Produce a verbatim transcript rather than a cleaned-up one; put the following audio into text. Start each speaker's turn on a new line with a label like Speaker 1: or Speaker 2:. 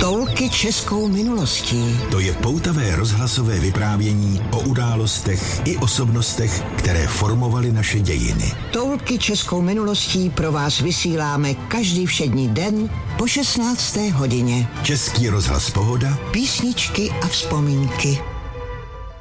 Speaker 1: Toulky českou minulostí.
Speaker 2: To je poutavé rozhlasové vyprávění o událostech i osobnostech, které formovaly naše dějiny.
Speaker 1: Toulky českou minulostí pro vás vysíláme každý všední den po šestnácté hodině.
Speaker 2: Český rozhlas Pohoda.
Speaker 1: Písničky a vzpomínky.